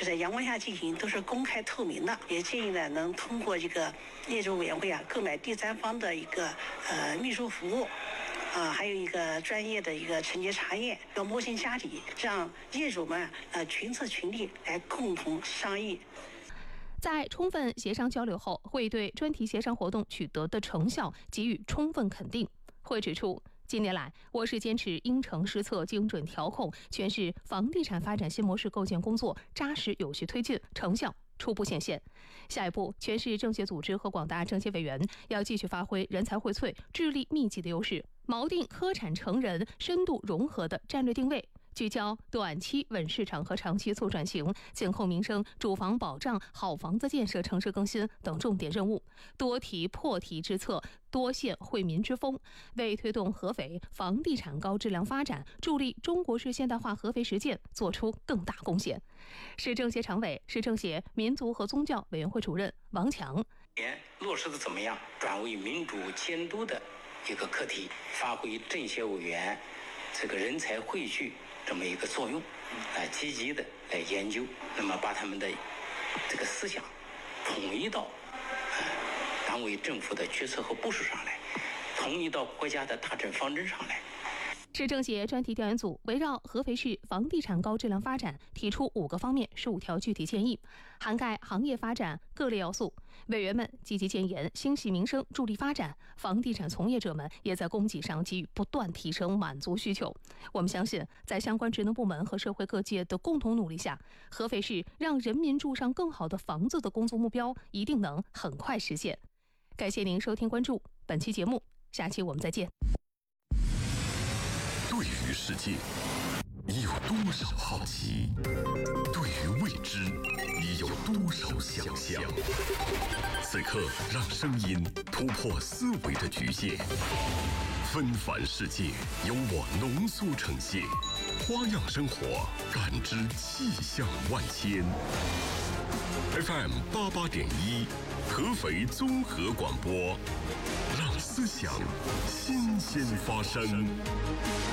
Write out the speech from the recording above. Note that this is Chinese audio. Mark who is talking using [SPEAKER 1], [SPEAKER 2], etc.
[SPEAKER 1] 就在阳光下进行，都是公开透明的。也建议呢，能通过这个业主委员会购买第三方的一个秘书服务。还有一个专业的一个承接查验，要模型家底，让业主们群策群力来共同商议。
[SPEAKER 2] 在充分协商交流后，会对专题协商活动取得的成效给予充分肯定。会指出，近年来，我市坚持因城施策、精准调控，全市房地产发展新模式构建工作扎实有序推进，成效初步显现。下一步，全市政协组织和广大政协委员要继续发挥人才荟萃、智力密集的优势，锚定科产成人深度融合的战略定位，聚焦短期稳市场和长期促转型、紧扣民生、住房保障、好房子建设、城市更新等重点任务，多题破题之策，多线惠民之风，为推动合肥房地产高质量发展，助力中国式现代化合肥实践做出更大贡献。市政协常委、市政协民族和宗教委员会主任王强
[SPEAKER 3] 落实的怎么样，转为民主监督的一个课题，发挥政协委员这个人才汇聚这么一个作用，积极的来研究，那么把他们的这个思想统一到单位政府的决策和部署上来，统一到国家的大政方针上来。
[SPEAKER 2] 市政协专题调研组围绕合肥市房地产高质量发展提出5个方面15条具体建议，涵盖行业发展各类要素。委员们积极建言，心系民生，助力发展。房地产从业者们也在供给上给予不断提升，满足需求。我们相信，在相关职能部门和社会各界的共同努力下，合肥市让人民住上更好的房子的工作目标一定能很快实现。感谢您收听关注本期节目，下期我们再见。
[SPEAKER 4] 对于世界，你有多少好奇？对于未知，你有多少想象？此刻，让声音突破思维的局限，纷繁世界由我浓缩呈现，花样生活，感知气象万千。FM 88.1，合肥综合广播，让思想新鲜发生。